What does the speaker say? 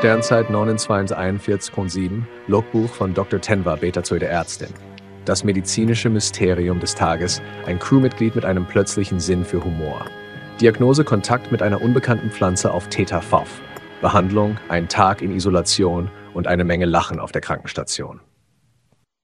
Sternzeit 2941:7, Logbuch von Dr. Tenwa, Betazoide Ärztin. Das medizinische Mysterium des Tages, ein Crewmitglied mit einem plötzlichen Sinn für Humor. Diagnose: Kontakt mit einer unbekannten Pflanze auf Theta Phof. Behandlung: ein Tag in Isolation und eine Menge Lachen auf der Krankenstation.